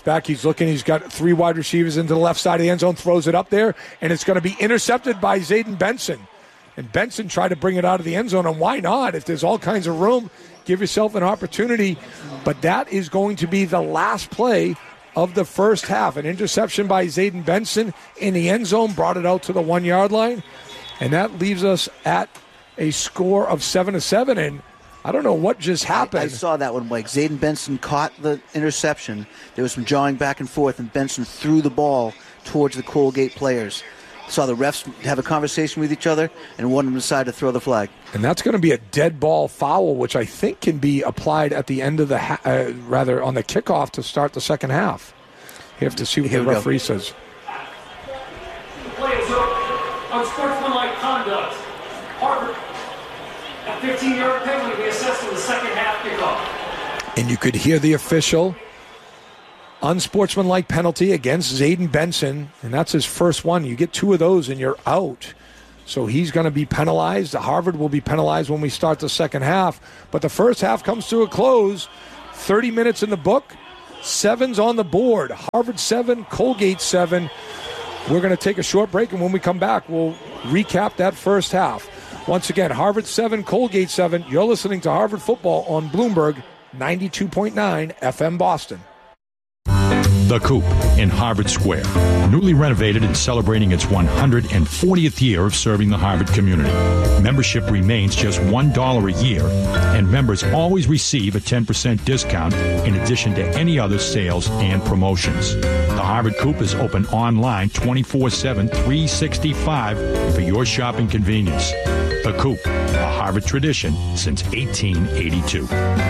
drops back. He's looking. He's got 3 wide receivers into the left side of the end zone, throws it up there, and it's going to be intercepted by Zayden Benson. And Benson tried to bring it out of the end zone, and why not? If there's all kinds of room, give yourself an opportunity. But that is going to be the last play of the first half. An interception by Zayden Benson in the end zone, brought it out to the 1-yard line. And that leaves us at a score of 7-7. And I don't know what just happened. I saw that one, Mike. Zayden Benson caught the interception. There was some jawing back and forth, and Benson threw the ball towards the Colgate players. Saw the refs have a conversation with each other, and one of them decided to throw the flag. And that's going to be a dead ball foul, which I think can be applied at the end of the rather on the kickoff to start the second half. You have to see what the referee says. The play is unsportsmanlike conduct. Harvard, a 15-yard penalty will be assessed in the second half kickoff. And you could hear the official. Unsportsmanlike penalty against Zayden Benson, and that's his first one. You get 2 of those and you're out. So he's going to be penalized. Harvard will be penalized when we start the second half. But the first half comes to a close. 30 minutes in the book. 7's on the board. Harvard 7, Colgate 7. We're going to take a short break, and when we come back, we'll recap that first half. Once again, Harvard 7, Colgate 7. You're listening to Harvard Football on Bloomberg 92.9 FM Boston. The Coop in Harvard Square, newly renovated and celebrating its 140th year of serving the Harvard community. Membership remains just $1 a year, and members always receive a 10% discount in addition to any other sales and promotions. The Harvard Coop is open online 24/7, 365 for your shopping convenience. The Coop, a Harvard tradition since 1882.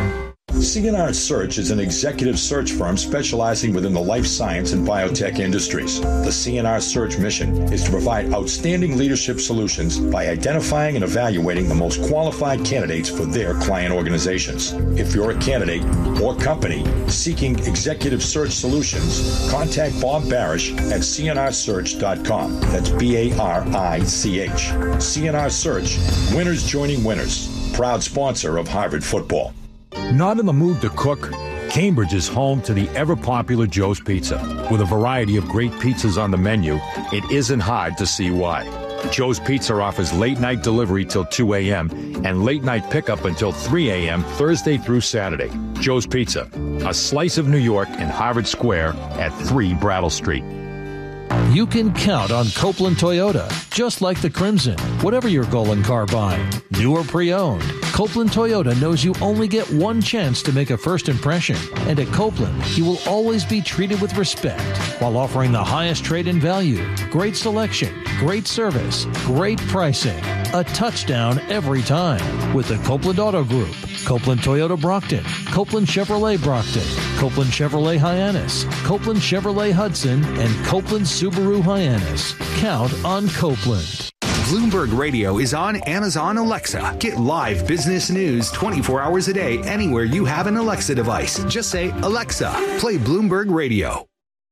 CNR Search is an executive search firm specializing within the life science and biotech industries. The CNR Search mission is to provide outstanding leadership solutions by identifying and evaluating the most qualified candidates for their client organizations. If you're a candidate or company seeking executive search solutions, contact Bob Barish at cnrsearch.com. That's B-A-R-I-C-H. CNR Search, winners joining winners. Proud sponsor of Harvard Football. Not in the mood to cook? Cambridge is home to the ever-popular Joe's Pizza. With a variety of great pizzas on the menu, it isn't hard to see why. Joe's Pizza offers late-night delivery till 2 a.m. and late-night pickup until 3 a.m. Thursday through Saturday. Joe's Pizza, a slice of New York in Harvard Square at 3 Brattle Street. You can count on Copeland Toyota, just like the Crimson. Whatever your goal in car buying, new or pre-owned, Copeland Toyota knows you only get one chance to make a first impression. And at Copeland, you will always be treated with respect while offering the highest trade-in value, great selection, great service, great pricing. A touchdown every time with the Copeland Auto Group. Copeland Toyota Brockton, Copeland Chevrolet Brockton, Copeland Chevrolet Hyannis, Copeland Chevrolet Hudson, and Copeland Subaru Hyannis. Count on Copeland. Bloomberg Radio is on Amazon Alexa. Get live business news 24 hours a day anywhere you have an Alexa device. Just say, Alexa, play Bloomberg Radio.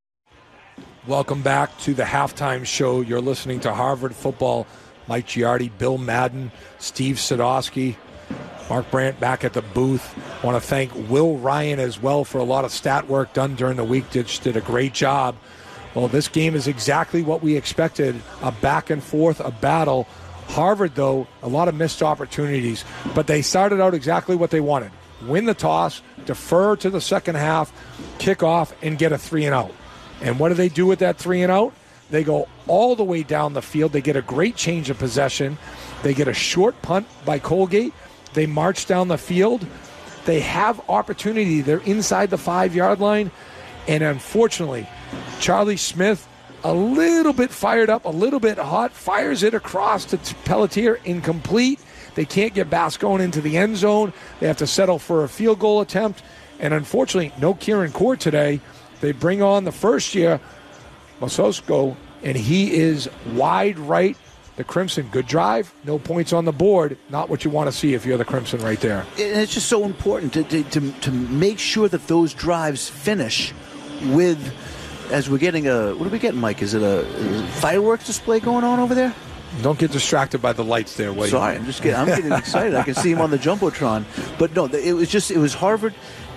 Welcome back to the halftime show. You're listening to Harvard Football. Mike Giardi, Bill Madden, Steve Sadowski, Mark Brandt back at the booth. Want to thank Will Ryan as well for a lot of stat work done during the week. Did a great job. Well, this game is exactly what we expected, a back and forth, a battle. Harvard, though, a lot of missed opportunities, but they started out exactly what they wanted. Win the toss, defer to the second half, kick off, and get a 3-and-out. And what do they do with that 3-and-out? They go all the way down the field. They get a great change of possession. They get a short punt by Colgate. They march down the field. They have opportunity. They're inside the 5-yard line. And unfortunately, Charlie Smith, a little bit fired up, a little bit hot, fires it across to Pelletier, incomplete. They can't get Bascone into the end zone. They have to settle for a field goal attempt. And unfortunately, no Kieran Court today. They bring on the first-year Mososko, and he is wide right. The Crimson, good drive, no points on the board. Not what you want to see if you're the Crimson right there. And it's just so important to make sure that those drives finish with, as we're getting what are we getting, Mike? Is it a fireworks display going on over there? Don't get distracted by the lights there, Wade. Sorry, I'm getting excited. I can see him on the Jumbotron. But no, it was Harvard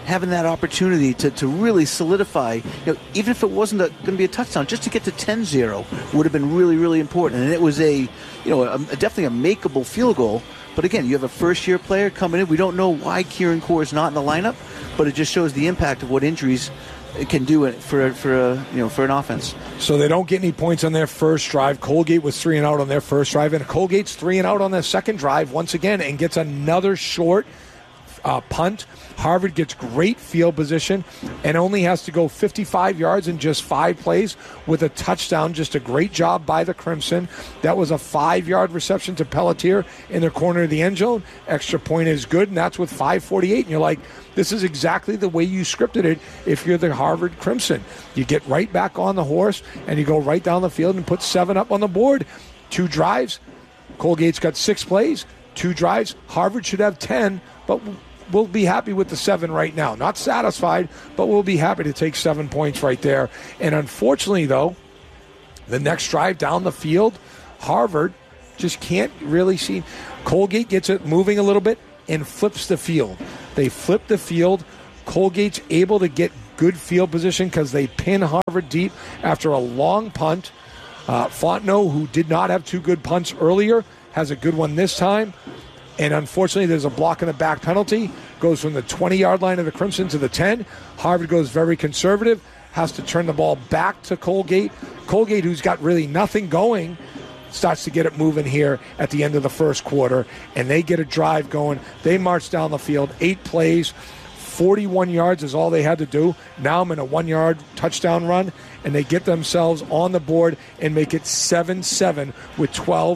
having that opportunity to really solidify, even if it wasn't going to be a touchdown, just to get to 10-0 would have been really, really important. And it was definitely a makeable field goal. But again, you have a first-year player coming in. We don't know why Kieran Core is not in the lineup, but it just shows the impact of what injuries can do for an offense. So they don't get any points on their first drive. Colgate was 3-and-out on their first drive, and Colgate's 3-and-out on their second drive once again, and gets another short punt. Harvard gets great field position and only has to go 55 yards in just 5 plays with a touchdown. Just a great job by the Crimson. That was a 5-yard reception to Pelletier in the corner of the end zone. Extra point is good, and that's with 5:48. And you're like, this is exactly the way you scripted it if you're the Harvard Crimson. You get right back on the horse, and you go right down the field and put 7 up on the board. 2 drives. Colgate's got 6 plays. 2 drives. Harvard should have 10, but we'll be happy with the 7 right now. Not satisfied, but we'll be happy to take 7 points right there. And unfortunately, though, the next drive down the field, Harvard just can't really see. Colgate gets it moving a little bit and flips the field. They flip the field. Colgate's able to get good field position because they pin Harvard deep after a long punt. Fontenot, who did not have 2 good punts earlier, has a good one this time. And unfortunately, there's a block in the back penalty. Goes from the 20-yard line of the Crimson to the 10. Harvard goes very conservative. Has to turn the ball back to Colgate. Colgate, who's got really nothing going, starts to get it moving here at the end of the first quarter. And they get a drive going. They march down the field. 8 plays. 41 yards is all they had to do. Now I'm in a 1-yard touchdown run. And they get themselves on the board and make it 7-7 with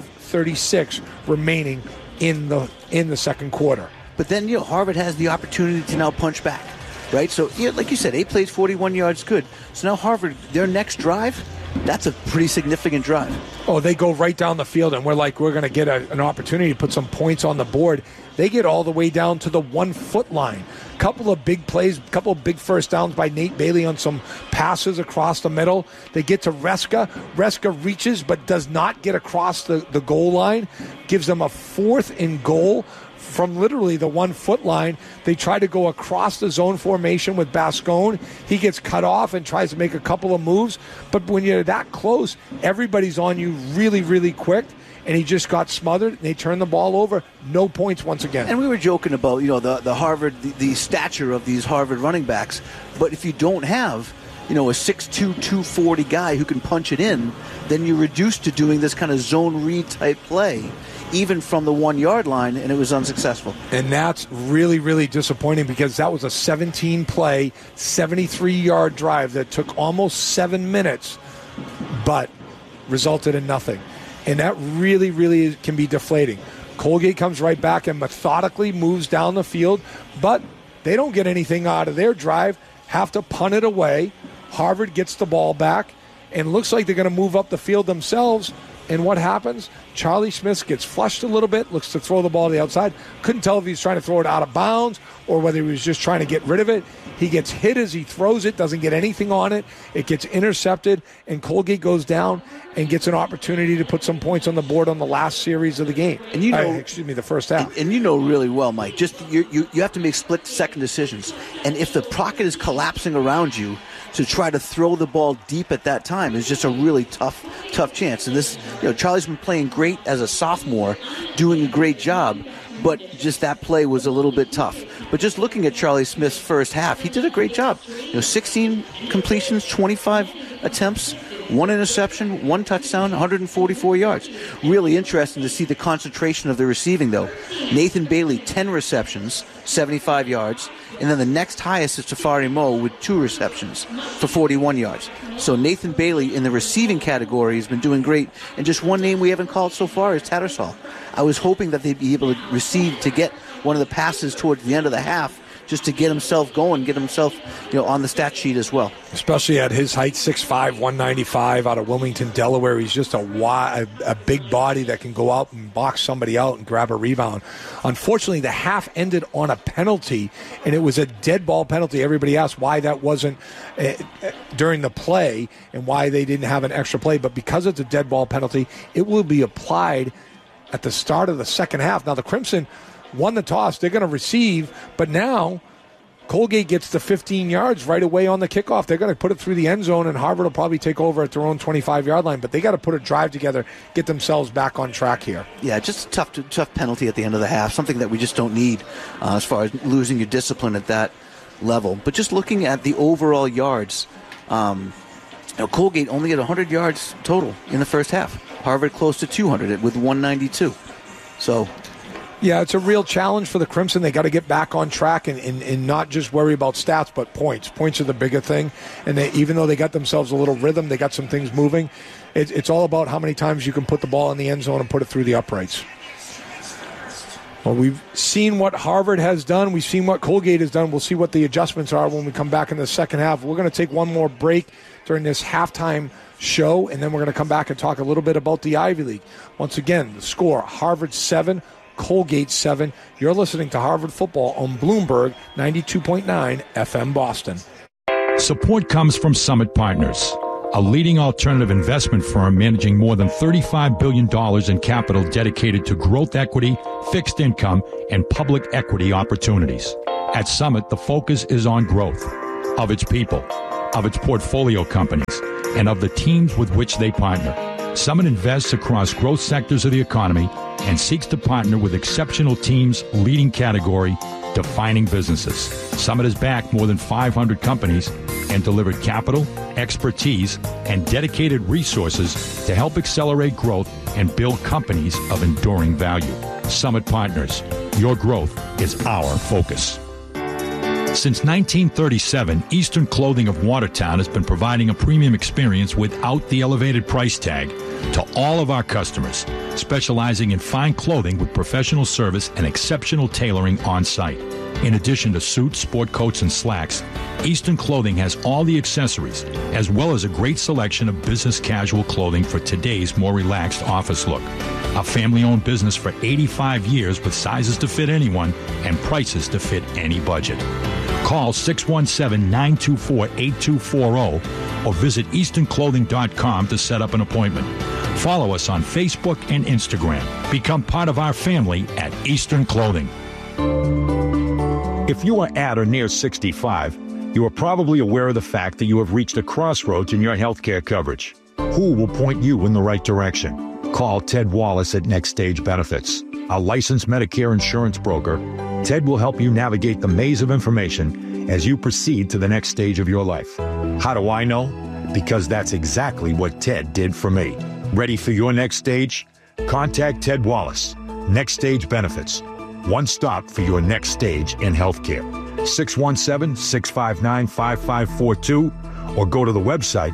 12:36 remaining in the second quarter. But then, Harvard has the opportunity to now punch back, right? So, like you said, 8 plays, 41 yards, good. So now Harvard, their next drive, that's a pretty significant drive. Oh, they go right down the field, and we're going to get an opportunity to put some points on the board. They get all the way down to the 1-foot line. Couple of big plays, couple of big first downs by Nate Bailey on some passes across the middle. They get to Reska. Reska reaches but does not get across the goal line. Gives them a 4th and goal from literally the 1-foot line. They try to go across the zone formation with Bascone. He gets cut off and tries to make a couple of moves. But when you're that close, everybody's on you really, really quick. And he just got smothered, and they turned the ball over. No points once again. And we were joking about, the Harvard, the stature of these Harvard running backs. But if you don't have, a 6'2", 240 guy who can punch it in, then you're reduced to doing this kind of zone read type play, even from the 1-yard line, and it was unsuccessful. And that's really, really disappointing because that was a 17-play, 73-yard drive that took almost 7 minutes, but resulted in nothing. And that really, really can be deflating. Colgate comes right back and methodically moves down the field, but they don't get anything out of their drive, have to punt it away. Harvard gets the ball back, and looks like they're going to move up the field themselves. And what happens? Charlie Smith gets flushed a little bit, looks to throw the ball to the outside. Couldn't tell if he was trying to throw it out of bounds or whether he was just trying to get rid of it. He gets hit as he throws it, doesn't get anything on it. It gets intercepted, and Colgate goes down and gets an opportunity to put some points on the board on the last series of the game. And the first half. And you know really well, Mike, just you have to make split-second decisions. And if the pocket is collapsing around you, to try to throw the ball deep at that time is just a really tough chance. And this, Charlie's been playing great as a sophomore, doing a great job, but just that play was a little bit tough. But just looking at Charlie Smith's first half, he did a great job. 16 completions, 25 attempts, 1 interception, 1 touchdown, 144 yards. Really interesting to see the concentration of the receiving, though. Nathan Bailey, 10 receptions, 75 yards. And then the next highest is Tafari Moe with 2 receptions for 41 yards. So Nathan Bailey in the receiving category has been doing great. And just one name we haven't called so far is Tattersall. I was hoping that they'd be able to get one of the passes towards the end of the half just to get himself going, get himself on the stat sheet as well. Especially at his height, 6'5", 195, out of Wilmington, Delaware. He's just a big body that can go out and box somebody out and grab a rebound. Unfortunately, the half ended on a penalty, and it was a dead ball penalty. Everybody asked why that wasn't during the play and why they didn't have an extra play. But because it's a dead ball penalty, it will be applied at the start of the second half. Now, the Crimson won the toss. They're going to receive, but now Colgate gets the 15 yards right away on the kickoff. They're going to put it through the end zone, and Harvard will probably take over at their own 25-yard line. But they got to put a drive together, get themselves back on track here. Yeah, just a tough penalty at the end of the half, something that we just don't need as far as losing your discipline at that level. But just looking at the overall yards, Colgate only had 100 yards total in the first half. Harvard close to 200 with 192. So... yeah, it's a real challenge for the Crimson. They got to get back on track and not just worry about stats, but points. Points are the bigger thing. And even though they got themselves a little rhythm, they got some things moving. It's all about how many times you can put the ball in the end zone and put it through the uprights. Well, we've seen what Harvard has done. We've seen what Colgate has done. We'll see what the adjustments are when we come back in the second half. We're going to take one more break during this halftime show, and then we're going to come back and talk a little bit about the Ivy League. Once again, the score, Harvard 7, Colgate 7. You're listening to Harvard Football on Bloomberg 92.9 FM Boston. Support comes from Summit Partners, a leading alternative investment firm managing more than $35 billion in capital dedicated to growth equity, fixed income, and public equity opportunities. At Summit, the focus is on growth of its people, of its portfolio companies, and of the teams with which they partner. Summit invests across growth sectors of the economy and seeks to partner with exceptional teams, leading category, defining businesses. Summit has backed more than 500 companies and delivered capital, expertise, and dedicated resources to help accelerate growth and build companies of enduring value. Summit Partners, your growth is our focus. Since 1937, Eastern Clothing of Watertown has been providing a premium experience without the elevated price tag to all of our customers, specializing in fine clothing with professional service and exceptional tailoring on site. In addition to suits, sport coats, and slacks, Eastern Clothing has all the accessories, as well as a great selection of business casual clothing for today's more relaxed office look. A family-owned business for 85 years with sizes to fit anyone and prices to fit any budget. Call 617-924-8240 or visit easternclothing.com to set up an appointment. Follow us on Facebook and Instagram. Become part of our family at Eastern Clothing. If you are at or near 65, you are probably aware of the fact that you have reached a crossroads in your healthcare coverage. Who will point you in the right direction? Call Ted Wallace at Next Stage Benefits. A licensed Medicare insurance broker, Ted will help you navigate the maze of information as you proceed to the next stage of your life. How do I know? Because that's exactly what Ted did for me. Ready for your next stage? Contact Ted Wallace. Next Stage Benefits. One stop for your next stage in healthcare. 617-659-5542 or go to the website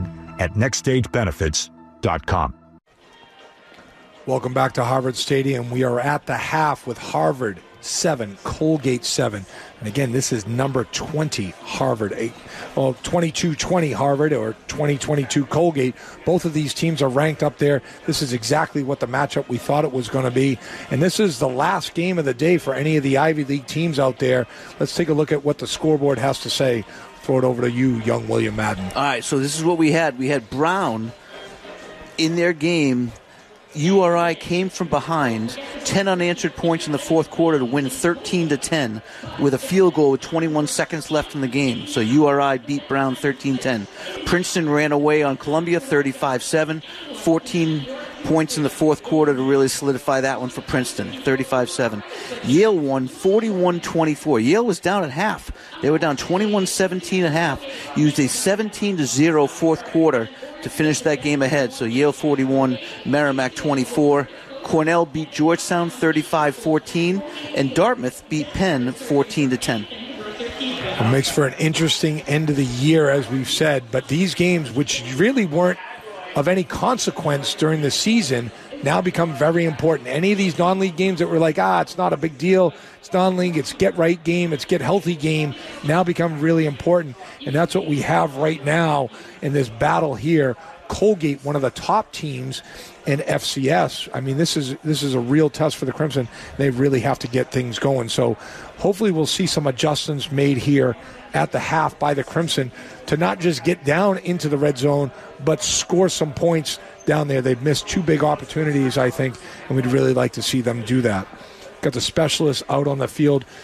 ted@nextstagebenefits.com. Welcome back to Harvard Stadium. We are at the half with Harvard 7, Colgate 7. And again, this is number 20 Harvard. 22-20 Harvard or 20-22 Colgate. Both of these teams are ranked up there. This is exactly what the matchup we thought it was going to be. And this is the last game of the day for any of the Ivy League teams out there. Let's take a look at what the scoreboard has to say. Throw it over to you, young William Madden. All right, so this is what we had. We had Brown in their game. URI came from behind, 10 unanswered points in the fourth quarter to win 13-10 with a field goal with 21 seconds left in the game. So URI beat Brown 13-10. Princeton ran away on Columbia 35-7, 14 points in the fourth quarter to really solidify that one for Princeton, 35-7. Yale won 41-24. Yale was down at half. They were down 21-17 at half, used a 17-0 fourth quarter to finish that game ahead. So Yale 41, Merrimack 24. Cornell beat Georgetown 35-14, and Dartmouth beat Penn 14-10. It makes for an interesting end of the year, as we've said, but these games, which really weren't of any consequence during the season, now become very important. Any of these non-league games that were like, it's not a big deal, it's non-league, it's get right game, it's get healthy game, now become really important. And that's what we have right now in this battle here. Colgate, one of the top teams in FCS. I mean, this is a real test for the Crimson. They really have to get things going. So hopefully we'll see some adjustments made here at the half by the Crimson to not just get down into the red zone, but score some points down there. They've missed two big opportunities, I think, and we'd really like to see them do that. Got the specialists out on the field.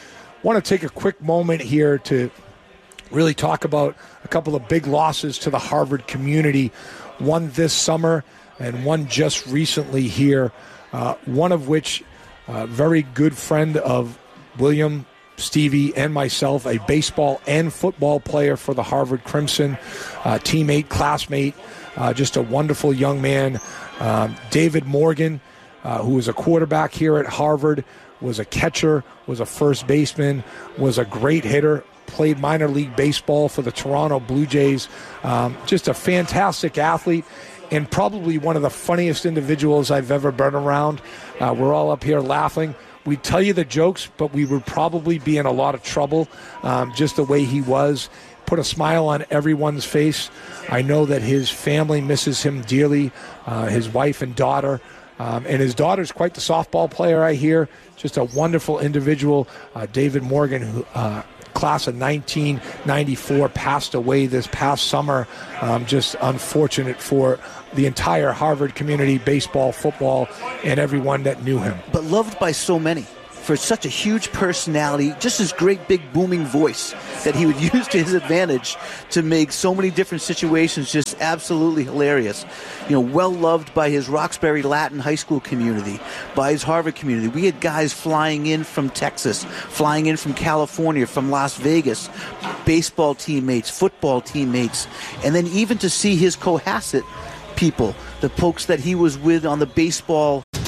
want to take a quick moment here to really talk about a couple of big losses to the Harvard community, one this summer and one just recently here, one of which very good friend of William, Stevie, and myself, a baseball and football player for the Harvard Crimson, teammate, classmate, just a wonderful young man. David Morgan, who was a quarterback here at Harvard, was a catcher, was a first baseman, was a great hitter, played minor league baseball for the Toronto Blue Jays. Just a fantastic athlete and probably one of the funniest individuals I've ever been around. We're all up here laughing. We'd tell you the jokes, but we would probably be in a lot of trouble, just the way he was. Put a smile on everyone's face. I know that his family misses him dearly, his wife and daughter. And his daughter's quite the softball player, I hear. Just a wonderful individual. David Morgan, who class of 1994, passed away this past summer. Just unfortunate for the entire Harvard community, baseball, football, and everyone that knew him. But loved by so many. For such a huge personality, just his great big booming voice that he would use to his advantage to make so many different situations just absolutely hilarious. Well loved by his Roxbury Latin High School community, by his Harvard community. We had guys flying in from Texas, flying in from California, from Las Vegas, baseball teammates, football teammates, and then even to see his Cohasset people, the folks that he was with on the baseball